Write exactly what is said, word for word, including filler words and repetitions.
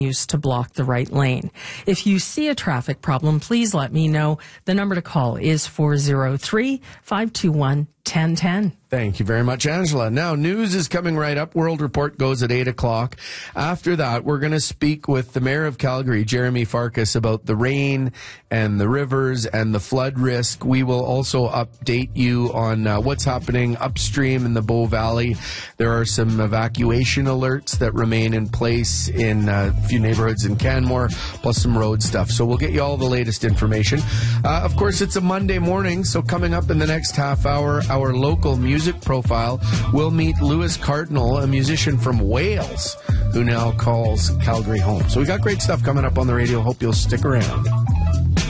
to block the right lane. If you see a traffic problem, please let me know. The number to call is four oh three, five two one, one oh one oh. Thank you very much, Angela. Now, news is coming right up. World Report goes at eight o'clock. After that, we're going to speak with the Mayor of Calgary, Jeremy Farkas, about the rain and the rivers and the flood risk. We will also update you on uh, what's happening upstream in the Bow Valley. There are some evacuation alerts that remain in place in uh, a few neighborhoods in Canmore, plus some road stuff. So we'll get you all the latest information. Uh, of course, it's a Monday morning, so coming up in the next half hour, our local music profile, we'll meet Lewis Cardinal, a musician from Wales, who now calls Calgary home. So we got great stuff coming up on the radio. Hope you'll stick around.